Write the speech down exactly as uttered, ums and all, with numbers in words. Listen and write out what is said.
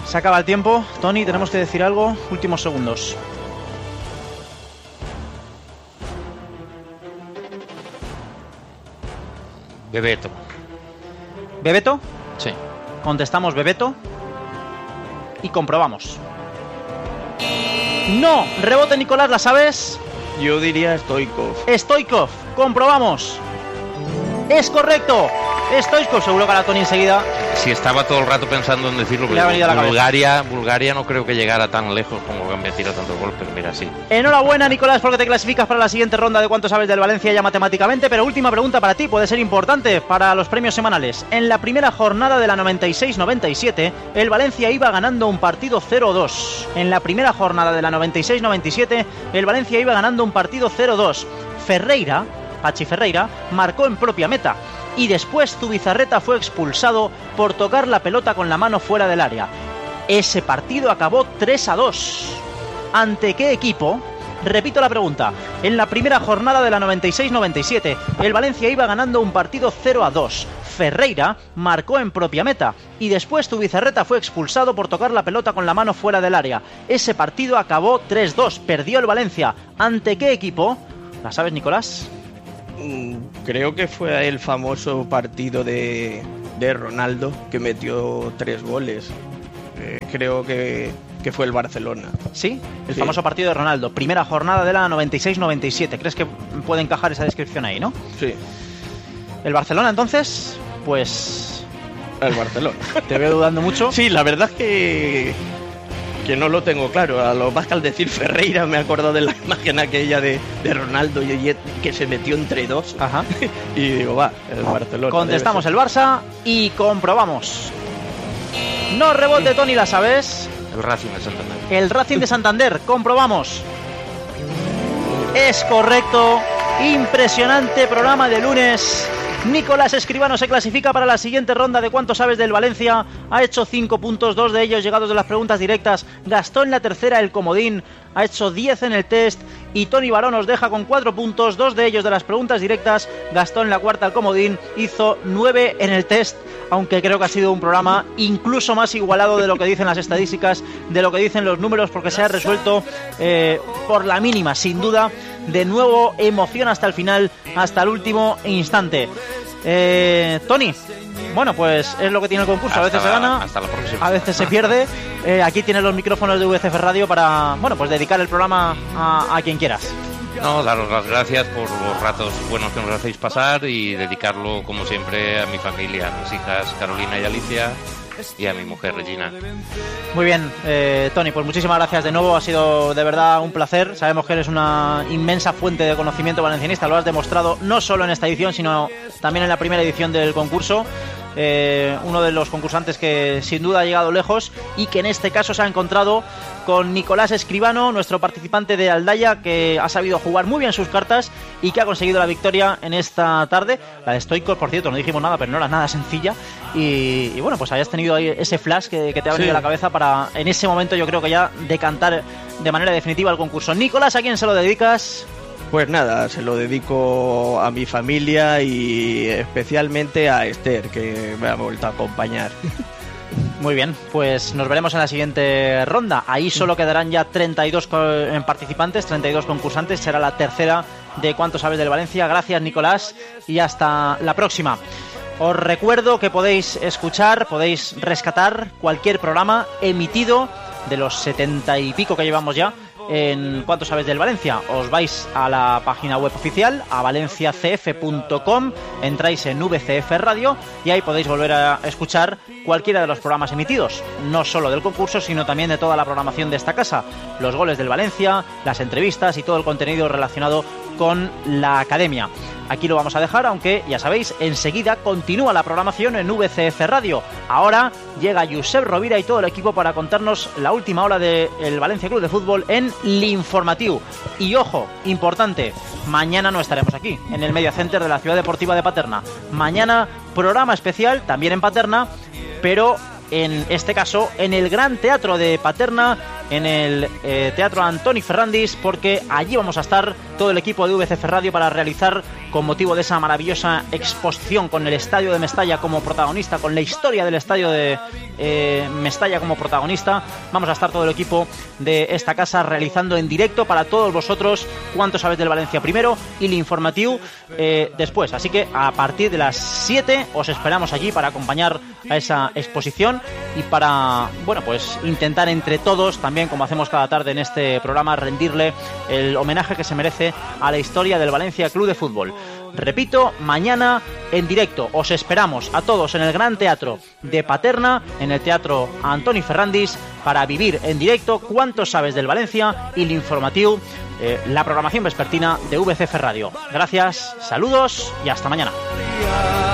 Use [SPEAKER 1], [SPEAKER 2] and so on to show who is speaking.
[SPEAKER 1] Se acaba el tiempo. Tony, tenemos que decir algo. Últimos segundos.
[SPEAKER 2] Bebeto.
[SPEAKER 1] ¿Bebeto?
[SPEAKER 2] Sí.
[SPEAKER 1] Contestamos Bebeto. Y comprobamos. No, rebote Nicolás, ¿la sabes?
[SPEAKER 3] Yo diría Stoichkov.
[SPEAKER 1] Stoichkov, comprobamos. Es correcto. Stoichkov, seguro que a la Tony enseguida.
[SPEAKER 2] Si estaba todo el rato pensando en decirlo,
[SPEAKER 1] Le ha venido a la
[SPEAKER 2] Bulgaria, Bulgaria no creo que llegara tan lejos como que han metido tantos goles, pero mira, sí.
[SPEAKER 1] Enhorabuena, Nicolás, porque te clasificas para la siguiente ronda de cuánto sabes del Valencia ya matemáticamente. Pero última pregunta para ti, puede ser importante para los premios semanales. En la primera jornada de la noventa y seis noventa y siete, el Valencia iba ganando un partido cero dos. En la primera jornada de la noventa y seis noventa y siete, el Valencia iba ganando un partido cero dos. Ferreira, Pachi Ferreira, marcó en propia meta. Y después Zubizarreta fue expulsado por tocar la pelota con la mano fuera del área. Ese partido acabó tres a dos. ¿Ante qué equipo? Repito la pregunta. En la primera jornada de la noventa y seis noventa y siete, el Valencia iba ganando un partido cero a dos. Ferreira marcó en propia meta. Y después Zubizarreta fue expulsado por tocar la pelota con la mano fuera del área. Ese partido acabó tres dos. Perdió el Valencia. ¿Ante qué equipo? ¿La sabes, Nicolás?
[SPEAKER 3] Creo que fue el famoso partido de, de Ronaldo, que metió tres goles. Eh, creo que, que fue el Barcelona.
[SPEAKER 1] ¿Sí? El
[SPEAKER 3] Sí.
[SPEAKER 1] famoso partido de Ronaldo. Primera jornada de la noventa y seis noventa y siete. ¿Crees que puede encajar esa descripción ahí, no?
[SPEAKER 3] Sí,
[SPEAKER 1] ¿El Barcelona, entonces? Pues...
[SPEAKER 3] el Barcelona.
[SPEAKER 1] te veo dudando mucho.
[SPEAKER 3] Sí, la verdad es que, que no lo tengo claro. A lo más que al decir Ferreira me he acordado de la imagen aquella de, de Ronaldo y, y que se metió entre dos.
[SPEAKER 1] Ajá.
[SPEAKER 3] Y digo, va, el Barcelona.
[SPEAKER 1] Contestamos
[SPEAKER 3] debe
[SPEAKER 1] el Barça y comprobamos. No rebote, Tony, ¿la sabes?
[SPEAKER 2] El Racing de Santander.
[SPEAKER 1] El Racing de Santander, comprobamos. Es correcto. Impresionante programa de lunes. Nicolás Escribano se clasifica para la siguiente ronda de cuánto sabes del Valencia. Ha hecho cinco puntos, dos de ellos llegados de las preguntas directas. Gastó en la tercera el comodín. Ha hecho diez en el test. Y Tony Baró nos deja con cuatro puntos, dos de ellos de las preguntas directas. Gastó en la cuarta el comodín. Hizo nueve en el test. Aunque creo que ha sido un programa incluso más igualado de lo que dicen las estadísticas, de lo que dicen los números, porque se ha resuelto eh, por la mínima, sin duda. De nuevo, emoción hasta el final, hasta el último instante. Eh, Tony, bueno, pues es lo que tiene el concurso. A veces
[SPEAKER 2] Hasta
[SPEAKER 1] se
[SPEAKER 2] la-
[SPEAKER 1] gana,
[SPEAKER 2] hasta la próxima.
[SPEAKER 1] a veces se pierde. Eh, aquí tienes los micrófonos de V C F Radio para, bueno, pues dedicar el programa a, a quien quieras.
[SPEAKER 2] No, daros las gracias por los ratos buenos que nos hacéis pasar y dedicarlo, como siempre, a mi familia, a mis hijas Carolina y Alicia y a mi mujer Regina.
[SPEAKER 1] Muy bien, eh, Tony, pues muchísimas gracias de nuevo, ha sido de verdad un placer. Sabemos que eres una inmensa fuente de conocimiento valencianista, lo has demostrado no solo en esta edición, sino también en la primera edición del concurso. Eh, uno de los concursantes que sin duda ha llegado lejos y que en este caso se ha encontrado con Nicolás Escribano, nuestro participante de Aldaya, que ha sabido jugar muy bien sus cartas y que ha conseguido la victoria en esta tarde. La de Stoichkov, por cierto, no dijimos nada, pero no era nada sencilla. Y, y bueno, pues hayas tenido ahí ese flash que, que te ha venido
[SPEAKER 3] Sí.
[SPEAKER 1] a la cabeza para en ese momento, yo creo que ya decantar de manera definitiva el concurso. Nicolás, ¿a quién se lo dedicas?
[SPEAKER 3] Pues nada, se lo dedico a mi familia y especialmente a Esther, que me ha vuelto a acompañar.
[SPEAKER 1] Muy bien, pues nos veremos en la siguiente ronda. Ahí solo quedarán ya treinta y dos co- participantes, treinta y dos concursantes. Será la tercera de Cuánto Sabes del Valencia. Gracias, Nicolás, y hasta la próxima. Os recuerdo que podéis escuchar, podéis rescatar cualquier programa emitido de los setenta y pico que llevamos ya en Cuánto Sabes del Valencia. Os vais a la página web oficial, a valencia c f punto com, entráis en V C F Radio y ahí podéis volver a escuchar cualquiera de los programas emitidos, no solo del concurso, sino también de toda la programación de esta casa, los goles del Valencia, las entrevistas y todo el contenido relacionado con la academia. Aquí lo vamos a dejar, aunque ya sabéis, enseguida continúa la programación en V C F Radio. Ahora llega Josep Rovira y todo el equipo para contarnos la última hora del Valencia Club de Fútbol en L'Informatiu. Y ojo, importante, mañana no estaremos aquí, en el Media Center de la Ciudad Deportiva de Paterna. Mañana programa especial, también en Paterna, pero en este caso en el Gran Teatro de Paterna, en el eh, Teatro Antoni Ferrandis, porque allí vamos a estar todo el equipo de V C F Radio para realizar con motivo de esa maravillosa exposición con el estadio de Mestalla como protagonista, con la historia del estadio de eh, Mestalla como protagonista. Vamos a estar todo el equipo de esta casa realizando en directo para todos vosotros Cuánto sabes del Valencia primero y el informativo eh, después. Así que a partir de las siete os esperamos allí para acompañar a esa exposición y para, bueno, pues intentar entre todos, también como hacemos cada tarde en este programa, rendirle el homenaje que se merece a la historia del Valencia Club de Fútbol. Repito, mañana en directo os esperamos a todos en el Gran Teatro de Paterna, en el Teatro Antoni Ferrandis, para vivir en directo Cuánto sabes del Valencia y el informativo, eh, la programación vespertina de V C F Radio. Gracias, saludos y hasta mañana.